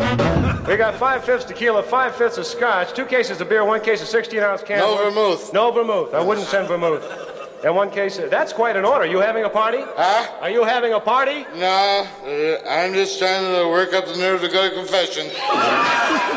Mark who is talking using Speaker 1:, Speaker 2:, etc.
Speaker 1: We got 5/5 tequila, 5/5 of scotch, 2 cases of beer, 1 case of 16-ounce cans.
Speaker 2: No vermouth.
Speaker 1: No vermouth. I wouldn't send vermouth. And 1 case of... That's quite an order. You having a party?
Speaker 2: Huh?
Speaker 1: Are you having a party?
Speaker 2: No, I'm just trying to work up the nerve to go to confession.